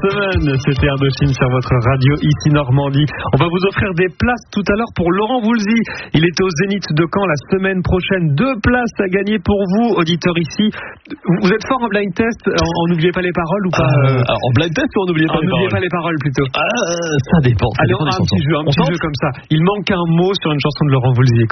semaine. C'était Indochine sur votre radio ici Normandie. On va vous offrir des places tout à l'heure pour Laurent Voulzy. Il est au Zénith de Caen la semaine prochaine. 2 places à gagner pour vous, auditeurs ici. Vous êtes fort en blind test, en n'oubliez pas les paroles ou pas En blind test ou en n'oubliez pas les paroles? N'oubliez pas les paroles plutôt. Ça dépend. Allez, un petit jeu comme ça. Il manque un mot sur une chanson de Laurent Voulzy.